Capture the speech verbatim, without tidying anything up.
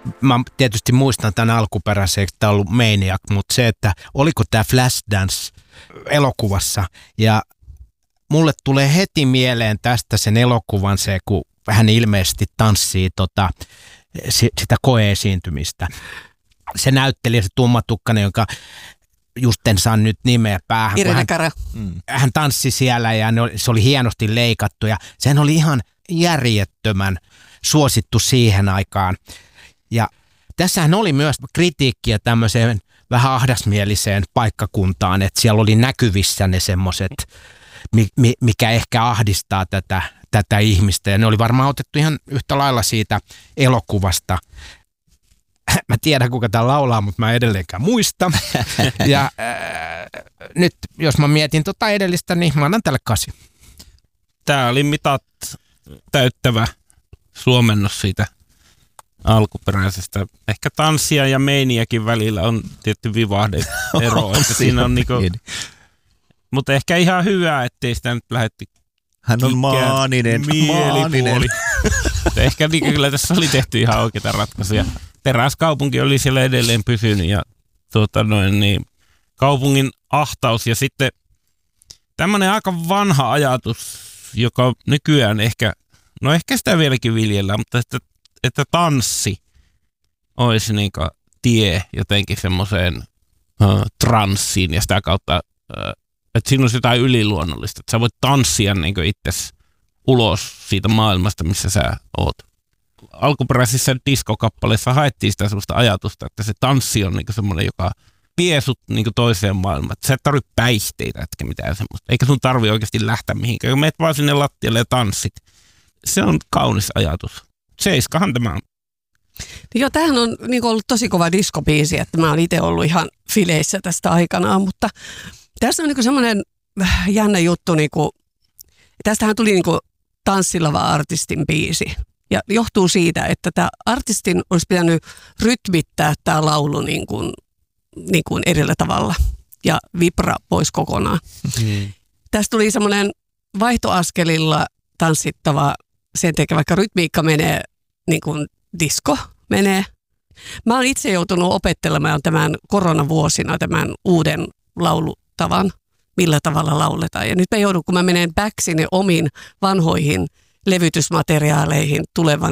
mä tietysti muistan tämän alkuperäisen, että tämä on ollut Maniac, mutta se, että oliko tämä Flashdance elokuvassa. Ja mulle tulee heti mieleen tästä sen elokuvan se, kun hän ilmeisesti tanssii tota, sitä koe-esiintymistä. Se näytteli se tummatukkainen, joka just en saa nyt nimeä päähän. Irene Cara. Hän, hän tanssi siellä ja ne oli, se oli hienosti leikattu ja sehän oli ihan järjettömän suosittu siihen aikaan. Ja tässähän oli myös kritiikkiä tämmöiseen vähän ahdasmieliseen paikkakuntaan, että siellä oli näkyvissä ne semmoiset, mikä ehkä ahdistaa tätä, tätä ihmistä. Ja ne oli varmaan otettu ihan yhtä lailla siitä elokuvasta. Mä tiedän, kuka tää laulaa, mutta mä en edelleenkään muista. Ja äh, nyt, jos mä mietin tota edellistä, niin mä annan tälle kasi. Tää oli mitat täyttävä suomennos siitä alkuperäisestä. Ehkä tanssia ja Maniacin välillä on tietty vivahde ero, että siinä on niinku, mutta ehkä ihan hyvä, ettei sitä nyt lähdetty. Hän on maaninen, maaninen. Ehkä niin, kyllä tässä oli tehty ihan oikeita ratkaisuja. Teräskaupunki oli siellä edelleen pysynyt ja tuota noin, niin, kaupungin ahtaus ja sitten tämmöinen aika vanha ajatus, joka nykyään ehkä, no ehkä sitä vieläkin viljellään, mutta että, että tanssi olisi niin kuin tie jotenkin semmoiseen uh, transsiin ja sitä kautta, uh, että siinä olisi jotain yliluonnollista, että sä voit tanssia niin kuin itsesi ulos siitä maailmasta, missä sä oot. Alkuperäisissä diskokappaleissa haettiin sitä sellaista ajatusta, että se tanssi on niinku semmoinen, joka vie sut niinku toiseen maailmaan. Että sä et tarvitse päihteitä, etkä mitään semmoista. Eikä sun tarvi oikeasti lähteä mihinkään. Meet vaan sinne lattialle ja tanssit. Se on kaunis ajatus. Seiskahan tämä on. Joo, tämähän on niinku ollut tosi kova diskobiisi, että mä oon itse ollut ihan fileissä tästä aikanaan, mutta tässä on niinku semmoinen jännä juttu, niinku, tästähän tuli niinku tanssilava artistin biisi. Ja johtuu siitä, että tämä artistin olisi pitänyt rytmittää tämä laulu niin kuin, niin kuin erillä tavalla ja vibra pois kokonaan. Mm. Tästä tuli semmoinen vaihtoaskelilla tanssittava, sen takia vaikka rytmiikka menee niin kuin disco menee. Mä oon itse joutunut opettelemaan tämän koronavuosina tämän uuden laulutavan, millä tavalla lauletaan. Ja nyt mä joudun, kun mä menen back sinne omiin vanhoihin levytysmateriaaleihin tulevan